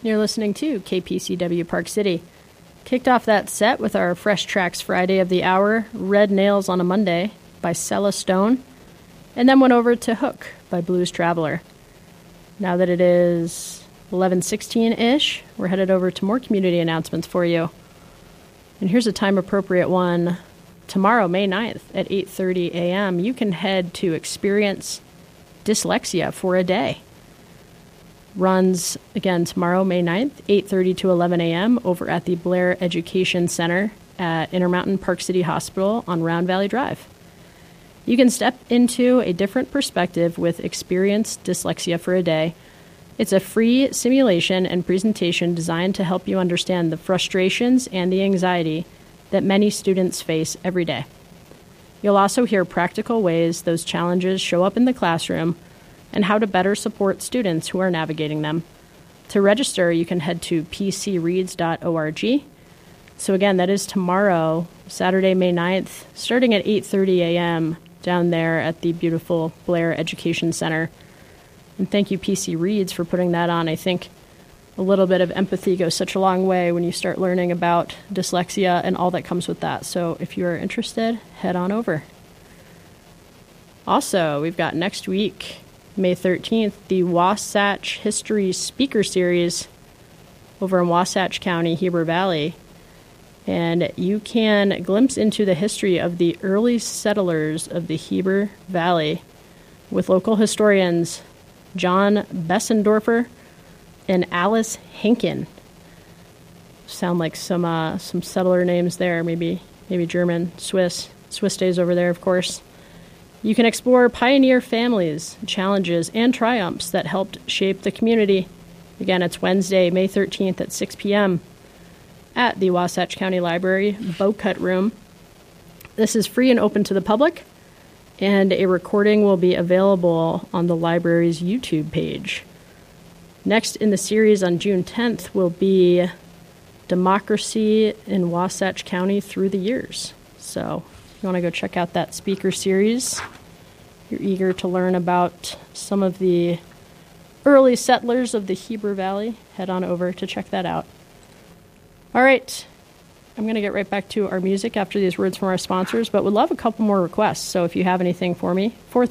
You're listening to KPCW Park City. Kicked off that set with our Fresh Tracks Friday of the hour, Red Nails on a Monday by Cella Stone, and then went over to Hook by Blues Traveler. Now that it is 11:16-ish, we're headed over to more community announcements for you. And here's a time-appropriate one. Tomorrow, May 9th at 8:30 a.m., you can head to Experience Dyslexia for a day. Runs, again, tomorrow, May 9th, 8:30 to 11 a.m. over at the Blair Education Center at Intermountain Park City Hospital on Round Valley Drive. You can step into a different perspective with Experience Dyslexia for a day. It's a free simulation and presentation designed to help you understand the frustrations and the anxiety that many students face every day. You'll also hear practical ways those challenges show up in the classroom and how to better support students who are navigating them. To register, you can head to pcreads.org. So again, that is tomorrow, Saturday, May 9th, starting at 8:30 a.m. down there at the beautiful Blair Education Center. And thank you, PC Reads, for putting that on. I think a little bit of empathy goes such a long way when you start learning about dyslexia and all that comes with that. So if you are interested, head on over. Also, we've got next week, May 13th, the Wasatch History Speaker Series over in Wasatch County, Heber Valley. And you can glimpse into the history of the early settlers of the Heber Valley with local historians John Bessendorfer and Alice Henkin. Sound like some settler names there, maybe German, Swiss days over there, of course. You can explore pioneer families, challenges, and triumphs that helped shape the community. Again, it's Wednesday, May 13th at 6 p.m. at the Wasatch County Library Bowcut Room. This is free and open to the public, and a recording will be available on the library's YouTube page. Next in the series on June 10th will be Democracy in Wasatch County Through the Years. So if you want to go check out that speaker series, you're eager to learn about some of the early settlers of the Heber Valley, head on over to check that out. All right, I'm going to get right back to our music after these words from our sponsors, but would love a couple more requests. So if you have anything for me,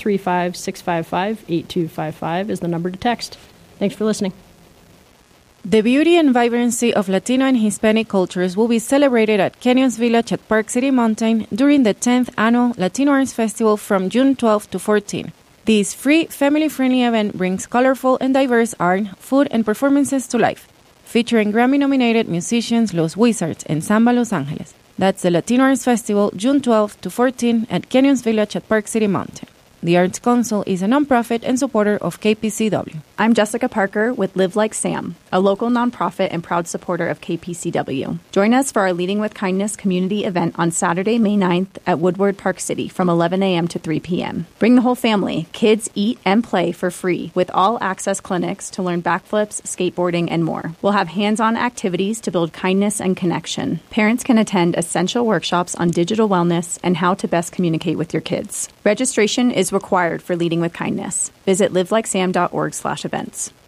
435-655-8255 is the number to text. Thanks for listening. The beauty and vibrancy of Latino and Hispanic cultures will be celebrated at Canyons Village at Park City Mountain during the 10th Annual Latino Arts Festival from June 12 to 14. This free, family-friendly event brings colorful and diverse art, food, and performances to life, featuring Grammy-nominated musicians Los Wizards and Samba Los Angeles. That's the Latino Arts Festival, June 12 to 14 at Canyons Village at Park City Mountain. The Arts Council is a nonprofit and supporter of KPCW. I'm Jessica Parker with Live Like Sam, a local nonprofit and proud supporter of KPCW. Join us for our Leading with Kindness community event on Saturday, May 9th at Woodward Park City from 11 a.m. to 3 p.m. Bring the whole family. Kids eat and play for free with all-access clinics to learn backflips, skateboarding, and more. We'll have hands-on activities to build kindness and connection. Parents can attend essential workshops on digital wellness and how to best communicate with your kids. Registration is required for Leading with Kindness. Visit livelikesam.org/events.